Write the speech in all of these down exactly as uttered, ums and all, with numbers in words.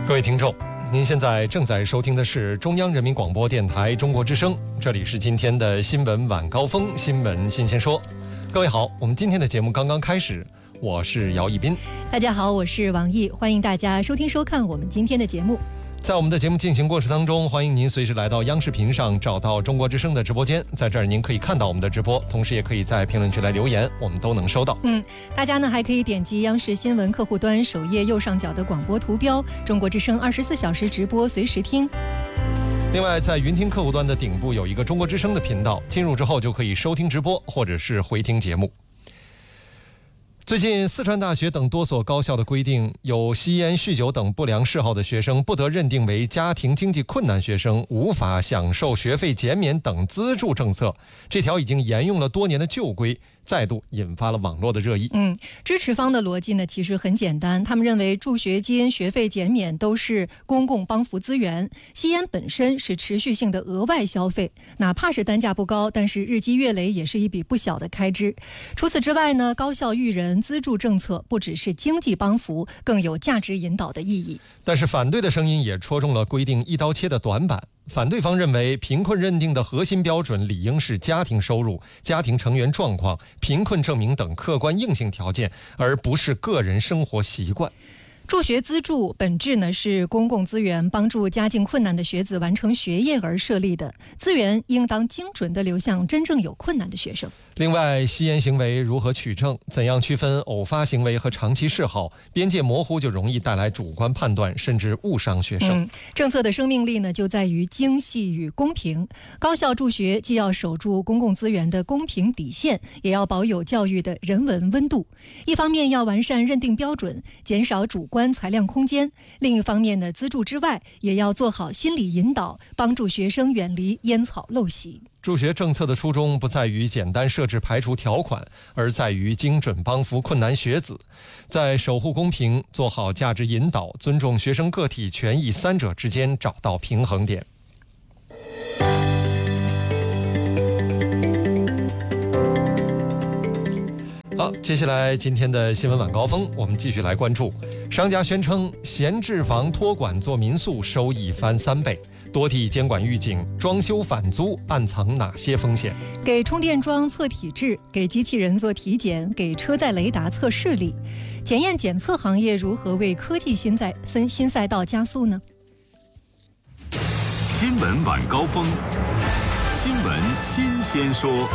各位听众，您现在正在收听的是中央人民广播电台中国之声，这里是今天的新闻晚高峰，新闻新鲜说。各位好，我们今天的节目刚刚开始，我是姚一斌。 大家好，我是王毅，欢迎大家收听收看我们今天的节目。 在我们的节目进行过程当中，欢迎您随时来到央视频上找到中国之声的直播间，在这儿您可以看到我们的直播，同时也可以在评论区来留言，我们都能收到。 嗯，大家呢还可以点击央视新闻客户端首页右上角的广播图标，中国之声二十四小时直播随时听。 另外，在云听客户端的顶部有一个中国之声的频道，进入之后就可以收听直播或者是回听节目。最近，四川大学等多所高校的规定，有吸烟、酗酒等不良嗜好的学生不得认定为家庭经济困难学生，无法享受学费减免等资助政策。这条已经沿用了多年的旧规，再度引发了网络的热议。 嗯，支持方的逻辑呢，其实很简单，他们认为助学金、学费减免都是公共帮扶资源，吸烟本身是持续性的额外消费，哪怕是单价不高，但是日积月累也是一笔不小的开支。除此之外呢，高校育人资助政策不只是经济帮扶，更有价值引导的意义。 但是反对的声音也戳中了规定一刀切的短板。反对方认为，贫困认定的核心标准理应是家庭收入、家庭成员状况、贫困证明等客观硬性条件，而不是个人生活习惯。 助学资助本质呢是公共资源，帮助家境困难的学子完成学业而设立的，资源应当精准地流向真正有困难的学生。 另外，吸烟行为如何取证，怎样区分偶发行为和长期嗜好，边界模糊就容易带来主观判断，甚至误伤学生。 嗯，政策的生命力呢就在于精细与公平。高校助学既要守住公共资源的公平底线，也要保有教育的人文温度。一方面要完善认定标准，减少主观裁量空间；另一方面呢，资助之外也要做好心理引导，帮助学生远离烟草陋习。 助学政策的初衷不在于简单设置排除条款，而在于精准帮扶困难学子，在守护公平、做好价值引导、尊重学生个体权益三者之间找到平衡点。好，接下来今天的新闻晚高峰，我们继续来关注。商家宣称闲置房托管做民宿收益翻三倍，多地监管预警，装修返租暗藏哪些风险？ 给充电桩测体质，给机器人做体检，给车载雷达测视力。检验检测行业如何为科技新赛新赛道加速呢？ 新闻晚高峰，新闻新鲜说。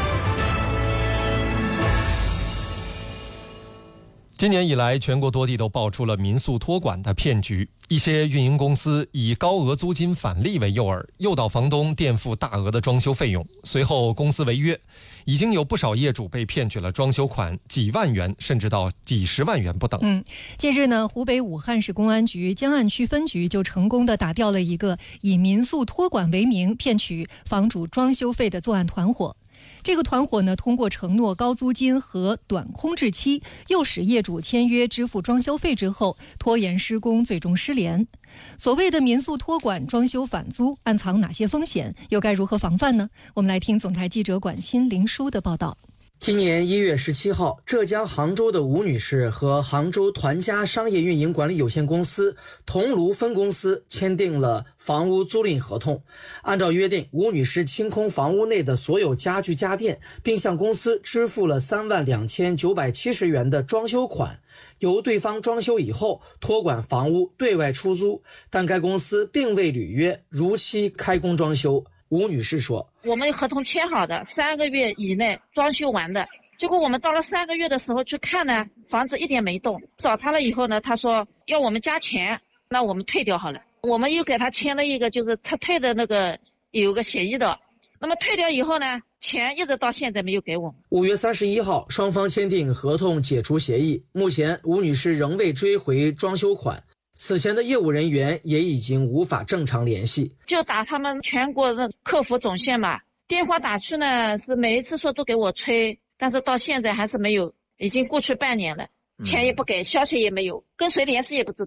今年以来，全国多地都爆出了民宿托管的骗局。一些运营公司以高额租金返利为诱饵，诱导房东垫付大额的装修费用，随后公司违约，已经有不少业主被骗取了装修款几万元，甚至到几十万元不等。 嗯，近日呢，湖北武汉市公安局江岸区分局就成功的打掉了一个以民宿托管为名骗取房主装修费的作案团伙。这个团伙呢，通过承诺高租金和短空置期，诱使业主签约支付装修费之后，拖延施工，最终失联。所谓的民宿托管、装修返租，暗藏哪些风险？又该如何防范呢？我们来听总台记者管新林书的报道。 今年一月十七号，浙江杭州的吴女士和杭州团家商业运营管理有限公司桐庐分公司签订了房屋租赁合同。按照约定，吴女士清空房屋内的所有家具家电，并向公司支付了三万两千九百七十元的装修款，由对方装修以后托管房屋对外出租，但该公司并未履约，如期开工装修。吴女士说， 我们合同签好的，三个月以内装修完的，结果我们到了三个月的时候去看呢，房子一点没动。找他了以后呢，他说要我们加钱，那我们退掉好了。我们又给他签了一个就是撤退的那个有个协议的，那么退掉以后呢，钱一直到现在没有给我们。 五月三十一号，双方签订合同解除协议，目前吴女士仍未追回装修款。此前的业务人员也已经无法正常联系， 就打他们全国的客服总线嘛，电话打去呢，是每一次说都给我催，但是到现在还是没有，已经过去半年了，钱也不给，消息也没有，跟谁联系也不知道。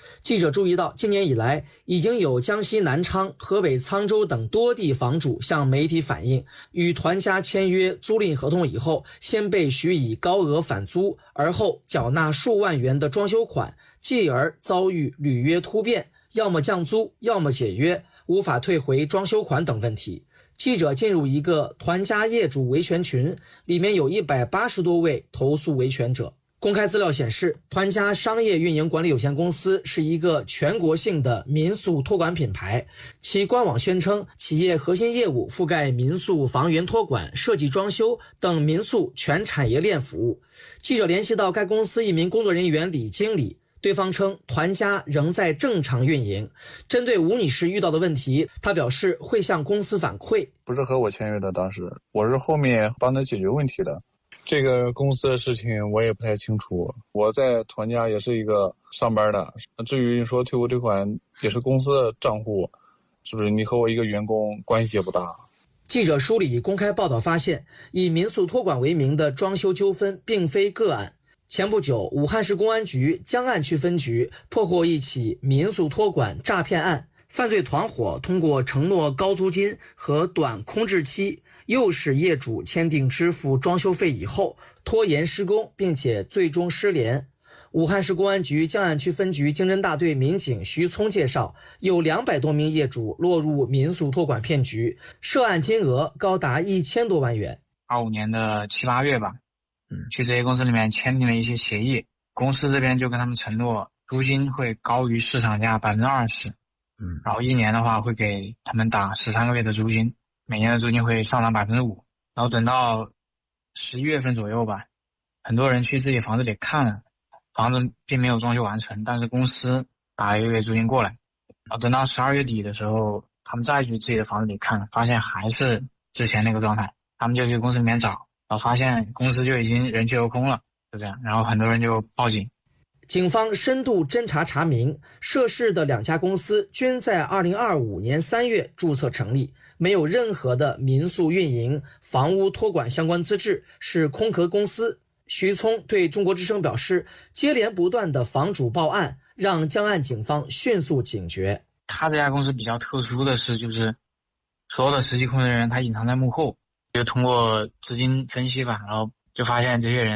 记者注意到，今年以来，已经有江西南昌、河北沧州等多地房主向媒体反映，与团家签约租赁合同以后，先被许以高额返租，而后缴纳数万元的装修款，继而遭遇履约突变，要么降租，要么解约，无法退回装修款等问题。记者进入一个团家业主维权群，里面有一百八十多位投诉维权者。公开资料显示，团家商业运营管理有限公司是一个全国性的民宿托管品牌，其官网宣称企业核心业务覆盖民宿房源托管、设计装修等民宿全产业链服务。记者联系到该公司一名工作人员李经理，对方称团家仍在正常运营。针对吴女士遇到的问题，她表示会向公司反馈。 不是和我签约的，当时我是后面帮他解决问题的。这个公司的事情我也不太清楚，我在团家也是一个上班的。至于说退不退款，也是公司的账户，是不是你和我一个员工关系也不大。 记者梳理公开报道发现，以民宿托管为名的装修纠纷并非个案。前不久，武汉市公安局江岸区分局破获一起民宿托管诈骗案，犯罪团伙通过承诺高租金和短空置期，诱使业主签订支付装修费以后拖延施工，并且最终失联。武汉市公安局江岸区分局经侦大队民警徐聪介绍，有两百多名业主落入民宿托管骗局，涉案金额高达一千多万元。 二五年的七八月吧，嗯，去这些公司里面签订了一些协议，公司这边就跟他们承诺租金会高于市场价百分之二十，嗯，然后一年的话会给他们打十三个月的租金，每年的租金会上涨百分之五。然后等到十一月份左右吧，很多人去自己房子里看了，房子并没有装修完成，但是公司打了一个月租金过来。然后等到十二月底的时候，他们再去自己的房子里看，发现还是之前那个状态，他们就去公司里面找，然后发现公司就已经人去楼空了，就这样，然后很多人就报警。 警方深度侦查查明，涉事的两家公司均在二零二五年三月注册成立，没有任何的民宿运营、房屋托管相关资质，是空壳公司。徐聪对中国之声表示，接连不断的房主报案，让江岸警方迅速警觉。 他这家公司比较特殊的是，就是所有的实际控制人员他隐藏在幕后，就通过资金分析吧，然后就发现这些人